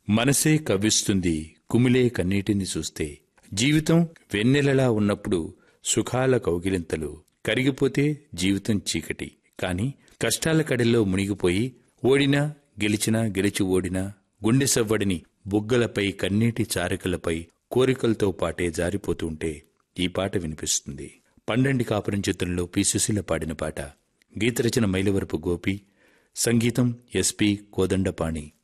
మనసే కవ్విస్తుంది కుమిలే కన్నీటిని చూస్తే. జీవితం వెన్నెలలా ఉన్నప్పుడు సుఖాల కౌగిలింతలు, కరిగిపోతే జీవితం చీకటి. కాని కష్టాల కడల్లో మునిగిపోయి ఓడినా గెలిచినా గెలిచి ఓడినా గుండె సవ్వడిని బుగ్గలపై కన్నీటి చారికలపై కోరికలతో పాటే జారిపోతుంటే ఈ పాట వినిపిస్తుంది. పండంటి కాపురం చిత్రంలో పి. సుశీల పాడిన పాట. గీతరచన మైలవరపు గోపి, సంగీతం ఎస్పి కోదండపాణి.